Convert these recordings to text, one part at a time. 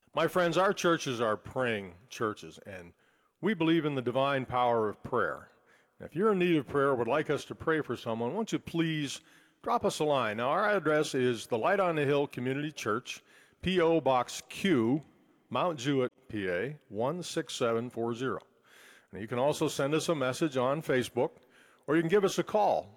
My friends, our churches are praying churches, and we believe in the divine power of prayer. Now, if you're in need of prayer or would like us to pray for someone, won't you please drop us a line? Now, our address is the Light on the Hill Community Church, P.O. Box Q, Mount Jewett, PA, 16740. And you can also send us a message on Facebook, or you can give us a call,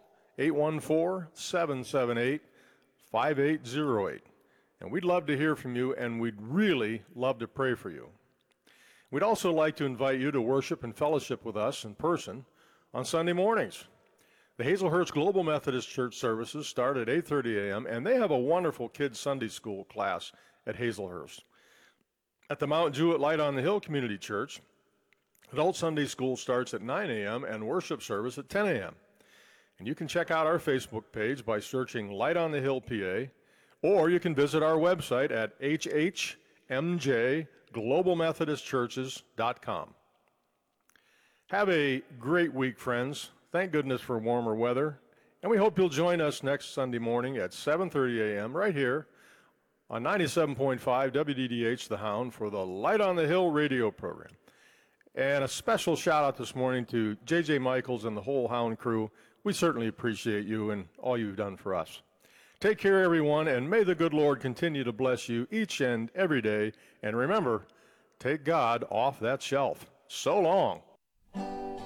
814-778-5808. And we'd love to hear from you, and we'd really love to pray for you. We'd also like to invite you to worship and fellowship with us in person on Sunday mornings. The Hazelhurst Global Methodist Church services start at 8:30 a.m., and they have a wonderful kids' Sunday school class at Hazelhurst. At the Mount Jewett Light on the Hill Community Church, adult Sunday school starts at 9 a.m. and worship service at 10 a.m. And you can check out our Facebook page by searching Light on the Hill PA, or you can visit our website at hhmjglobalmethodistchurches.com. Have a great week, friends. Thank goodness for warmer weather. And we hope you'll join us next Sunday morning at 7:30 a.m. right here on 97.5 WDDH The Hound for the Light on the Hill radio program. And a special shout out this morning to J.J. Michaels and the whole Hound crew. We certainly appreciate you and all you've done for us. Take care, everyone, and may the good Lord continue to bless you each and every day. And remember, take God off that shelf. So long.